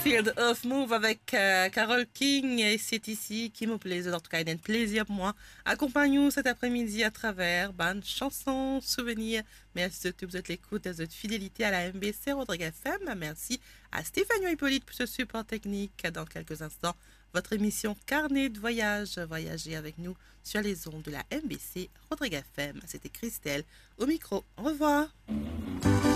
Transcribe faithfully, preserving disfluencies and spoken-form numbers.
Field of Move avec euh, Carole King et c'est ici qui me plaise. En tout cas, il y a un plaisir pour moi. Accompagne-nous cet après-midi à travers bonne chansons, souvenirs. Merci de vous êtes l'écoute, de votre fidélité à la M B C Rodrigue F M. Merci à Stéphanie Hippolyte pour ce support technique. Dans quelques instants, votre émission Carnet de voyage. Voyagez avec nous sur les ondes de la M B C Rodrigue F M. C'était Christelle au micro. Au revoir.